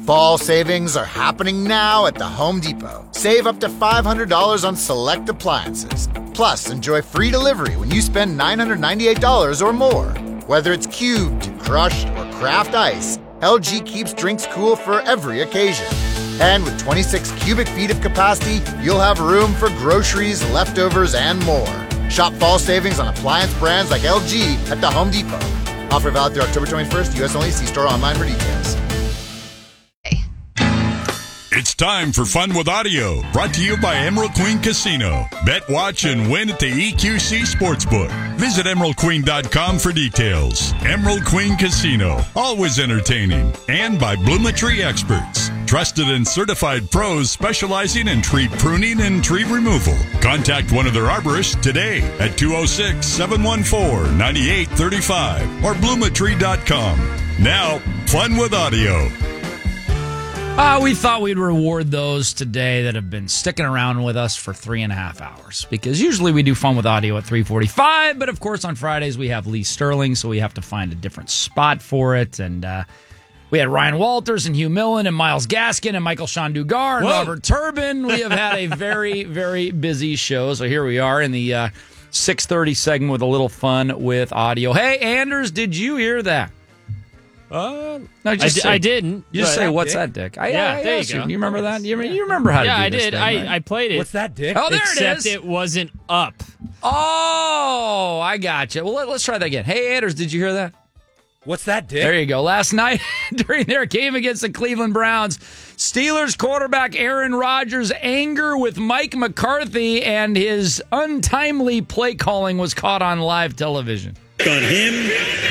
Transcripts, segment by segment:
Fall savings are happening now at the Home Depot. Save up to $500 on select appliances. Plus, enjoy free delivery when you spend $998 or more. Whether it's cubed, crushed, or craft ice, LG keeps drinks cool for every occasion. And with 26 cubic feet of capacity, you'll have room for groceries, leftovers, and more. Shop fall savings on appliance brands like LG at the Home Depot. Offer valid through October 21st, U.S. only. See store online for details. It's time for Fun with Audio, brought to you by Emerald Queen Casino. Bet, watch, and win at the EQC Sportsbook. Visit EmeraldQueen.com for details. Emerald Queen Casino, always entertaining. And by Blumetry Experts, trusted and certified pros specializing in tree pruning and tree removal. Contact one of their arborists today at 206-714-9835 or Blumetry.com. Now, Fun with Audio. We thought we'd reward those today that have been sticking around with us for 3.5 hours, because usually we do Fun with Audio at 3:45, but of course on Fridays we have Lee Sterling, so we have to find a different spot for it. And we had Ryan Walters and Hugh Millen and Miles Gaskin and Michael Shandugar and Robert Turbin. We have had a very, very busy show, so here we are in the 6:30 segment with a little Fun with Audio. Hey, Anders, did you hear that? No, I didn't. You just say, "What's that, Dick?" There you go. You remember that? You remember how to do I this did. thing, right? I played it. What's that, Dick? Oh, there Except it is. it wasn't up. Oh, I got you. Well, let's try that again. Hey, Anders, did you hear that? What's that, Dick? There you go. Last night, during their game against the Cleveland Browns, Steelers quarterback Aaron Rodgers' anger with Mike McCarthy and his untimely play calling was caught on live television. On him.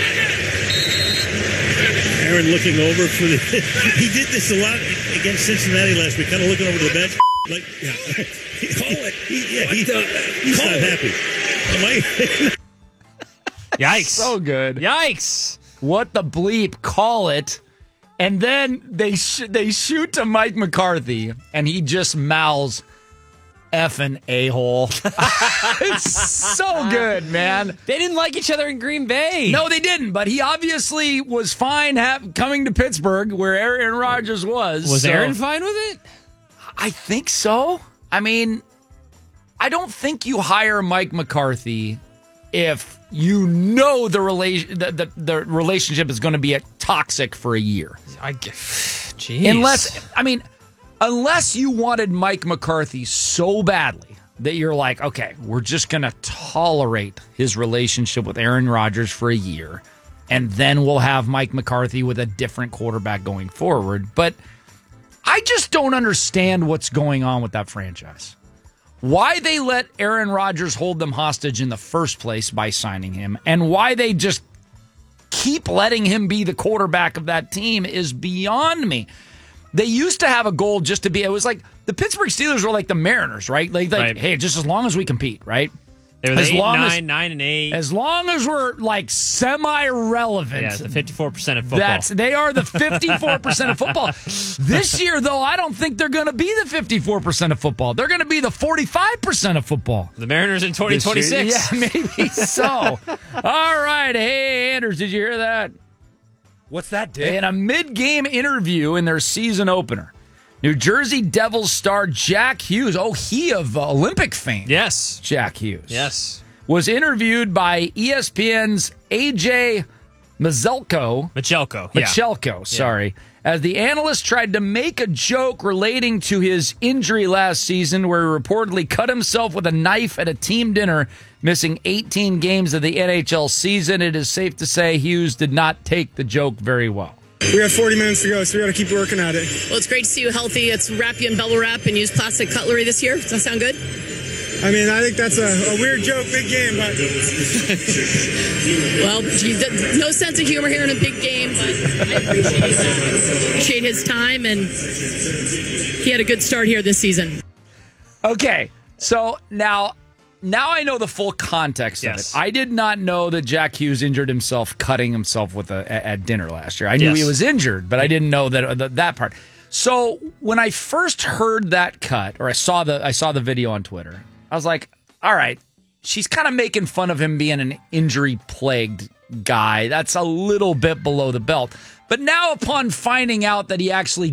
Aaron looking over for the... He did this a lot against Cincinnati last week, kind of looking over to the bench. Like, yeah. Call it. He's not happy. Yikes. So good. Yikes. What the bleep? Call it. And then they shoot to Mike McCarthy, and he just mouths, effing a-hole. It's so good, man. They didn't like each other in Green Bay. No, they didn't, but he obviously was fine coming to Pittsburgh, where Aaron Rodgers was. Was Aaron fine with it? I think so. I mean, I don't think you hire Mike McCarthy if you know the relationship is going to be toxic for a year. Jeez. Unless you wanted Mike McCarthy so badly that you're like, okay, we're just going to tolerate his relationship with Aaron Rodgers for a year, and then we'll have Mike McCarthy with a different quarterback going forward. But I just don't understand what's going on with that franchise. Why they let Aaron Rodgers hold them hostage in the first place by signing him, and why they just keep letting him be the quarterback of that team is beyond me. They used to have a goal just to be, it was like the Pittsburgh Steelers were like the Mariners, right? Like right. Hey, just as long as we compete, right? They were 9 and 8. As long as we're like semi-relevant. Yeah, the 54% of football. They are the 54% of football. This year, though, I don't think they're going to be the 54% of football. They're going to be the 45% of football. The Mariners in 2026. Yeah, maybe so. All right. Hey, Anders, did you hear that? What's that, Dick? In a mid-game interview in their season opener, New Jersey Devils star Jack Hughes, he of Olympic fame. Yes. Jack Hughes. Yes. Was interviewed by ESPN's AJ Michelko, sorry, as the analyst tried to make a joke relating to his injury last season where he reportedly cut himself with a knife at a team dinner, missing 18 games of the NHL season. It is safe to say Hughes did not take the joke very well. We have 40 minutes to go, so we got to keep working at it. Well, it's great to see you healthy. Let's wrap you in bubble wrap and use plastic cutlery this year. Does that sound good? I mean, I think that's a weird joke, big game, but... Well, no sense of humor here in a big game, but I appreciate his time, and he had a good start here this season. Okay, so now I know the full context of it. I did not know that Jack Hughes injured himself cutting himself at dinner last year. I knew he was injured, but I didn't know that part. So when I first heard that cut, or I saw the video on Twitter, I was like, all right, she's kind of making fun of him being an injury-plagued guy. That's a little bit below the belt. But now upon finding out that he actually